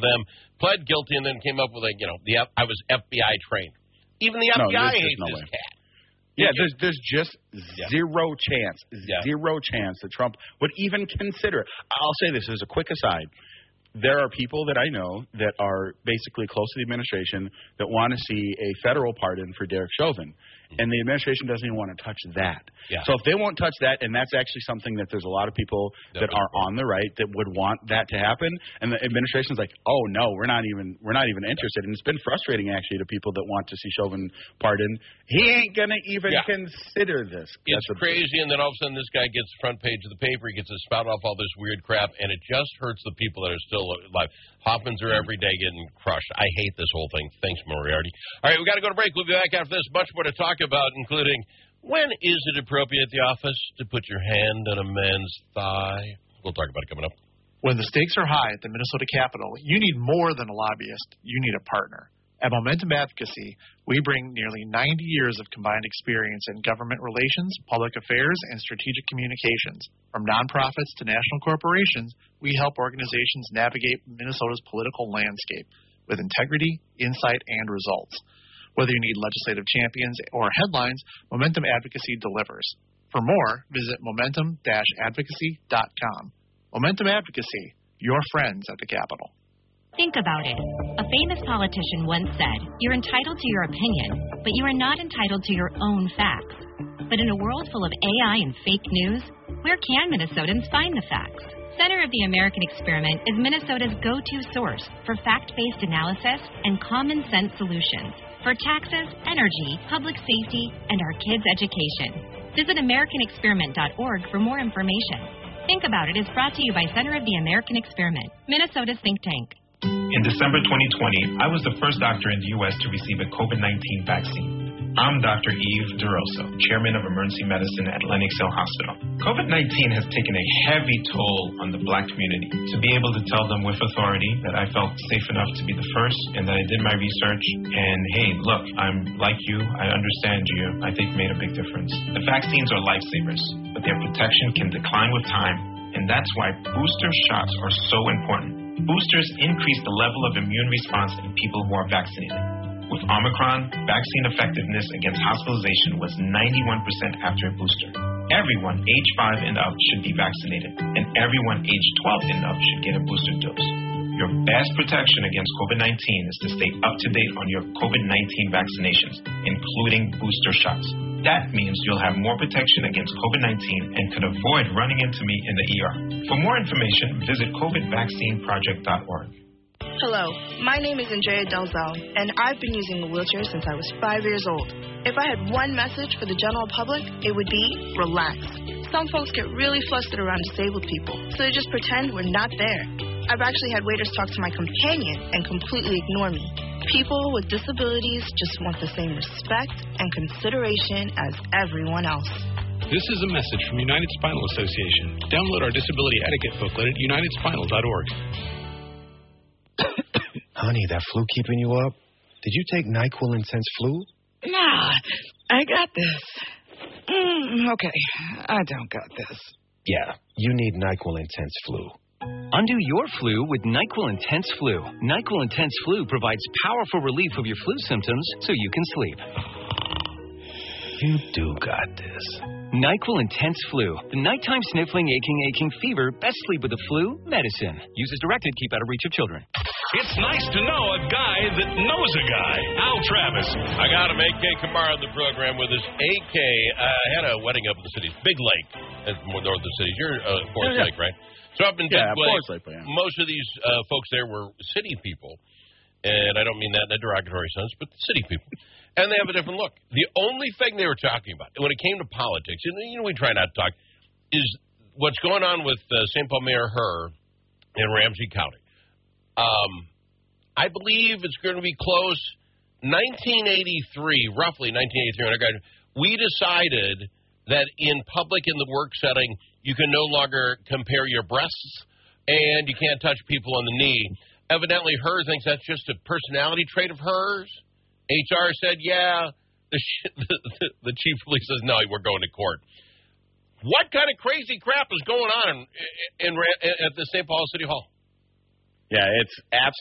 them, pled guilty, and then came up with I was FBI trained. Even the FBI hates this cat. Yeah, there's just zero chance that Trump would even consider. I'll say this as a quick aside. There are people that I know that are basically close to the administration that want to see a federal pardon for Derek Chauvin. And the administration doesn't even want to touch that. Yeah. So if they won't touch that, and that's actually something that there's a lot of people that are on the right that would want that to happen, and the administration's like, oh no, we're not even interested. And it's been frustrating actually to people that want to see Chauvin pardoned. He ain't gonna even consider this. It's crazy, and then all of a sudden this guy gets front page of the paper. He gets to spout off all this weird crap, and it just hurts the people that are still alive. Hoffmans are every day getting crushed. I hate this whole thing. Thanks, Moriarty. All right, we got to go to break. We'll be back after this. Much more to talk about, including when is it appropriate at the office to put your hand on a man's thigh? We'll talk about it coming up. When the stakes are high at the Minnesota Capitol, you need more than a lobbyist. You need a partner. At Momentum Advocacy, we bring nearly 90 years of combined experience in government relations, public affairs, and strategic communications. From nonprofits to national corporations, we help organizations navigate Minnesota's political landscape with integrity, insight, and results. Whether you need legislative champions or headlines, Momentum Advocacy delivers. For more, visit momentum-advocacy.com. Momentum Advocacy, your friends at the Capitol. Think about it. A famous politician once said, "You're entitled to your opinion, but you are not entitled to your own facts." But in a world full of AI and fake news, where can Minnesotans find the facts? Center of the American Experiment is Minnesota's go-to source for fact-based analysis and common-sense solutions for taxes, energy, public safety, and our kids' education. Visit AmericanExperiment.org for more information. Think About It is brought to you by Center of the American Experiment, Minnesota's think tank. In December 2020, I was the first doctor in the U.S. to receive a COVID-19 vaccine. I'm Dr. Yves DeRosso, Chairman of Emergency Medicine at Lenox Hill Hospital. COVID-19 has taken a heavy toll on the Black community. To be able to tell them with authority that I felt safe enough to be the first and that I did my research and, hey, look, I'm like you, I understand you, I think made a big difference. The vaccines are lifesavers, but their protection can decline with time, and that's why booster shots are so important. Boosters increase the level of immune response in people who are vaccinated. With Omicron, vaccine effectiveness against hospitalization was 91% after a booster. Everyone age 5 and up should be vaccinated, and everyone age 12 and up should get a booster dose. Your best protection against COVID-19 is to stay up to date on your COVID-19 vaccinations, including booster shots. That means you'll have more protection against COVID-19 and could avoid running into me in the ER. For more information, visit covidvaccineproject.org. Hello, my name is Andrea Delzell, and I've been using a wheelchair since I was 5 years old. If I had one message for the general public, it would be relax. Some folks get really flustered around disabled people, so they just pretend we're not there. I've actually had waiters talk to my companion and completely ignore me. People with disabilities just want the same respect and consideration as everyone else. This is a message from United Spinal Association. Download our disability etiquette booklet at unitedspinal.org. Honey, that flu keeping you up? Did you take NyQuil Intense Flu? Nah, I got this. Okay, I don't got this. Yeah, you need NyQuil Intense Flu. Undo your flu with NyQuil Intense Flu. NyQuil Intense Flu provides powerful relief of your flu symptoms so you can sleep. You do got this. NyQuil Intense Flu. The nighttime sniffling, aching fever. Best sleep with the flu medicine. Use as directed. Keep out of reach of children. It's nice to know a guy that knows a guy. Al Travis. I got him, A.K. Kamara, on the program with us. A.K. Had a wedding up in the city. Big Lake. That's more north of the city. You're Forest Lake, right? So up in Big Lake, most of these folks there were city people. And I don't mean that in a derogatory sense, but city people. And they have a different look. The only thing they were talking about, when it came to politics, and we try not to talk, is what's going on with St. Paul Mayor Herr in Ramsey County. I believe it's going to be close. 1983, roughly 1983, we decided that in public, in the work setting, you can no longer compare your breasts, and you can't touch people on the knee. Evidently, Herr thinks that's just a personality trait of hers. HR said, yeah. The chief of police says, no, we're going to court. What kind of crazy crap is going on at the St. Paul City Hall? Yeah, it's absolutely.